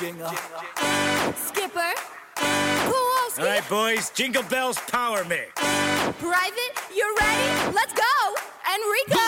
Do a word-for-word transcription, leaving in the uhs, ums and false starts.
Jingle. Skipper. Kowalski. All right, boys, Jingle Bells Power Mix. Private, you ready? Let's go. Enrico.